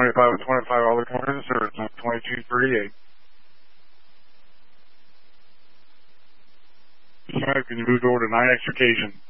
25 with 25, all the cars in service on 2238. Can you move over to 9 extrication?